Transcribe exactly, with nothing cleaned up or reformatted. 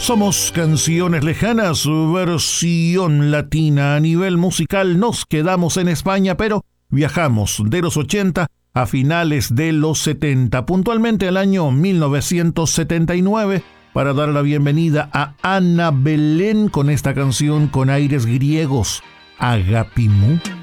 Somos Canciones Lejanas, versión latina. A nivel musical nos quedamos en España, pero viajamos de los ochenta a finales de los setenta, puntualmente el año mil novecientos setenta y nueve, para dar la bienvenida a Ana Belén con esta canción con aires griegos, Agapimú.